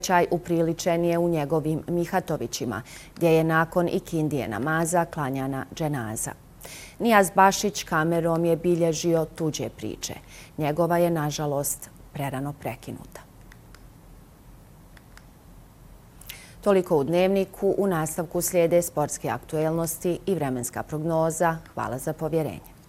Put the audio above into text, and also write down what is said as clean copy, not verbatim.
Čaj upriličen je u njegovim Mihatovićima, gdje je nakon ikindije namaza klanjana dženaza. Nijaz Bašić kamerom je bilježio tuđe priče. Njegova je, nažalost, prerano prekinuta. Toliko u Dnevniku. U nastavku slijede sportske aktuelnosti i vremenska prognoza. Hvala za povjerenje.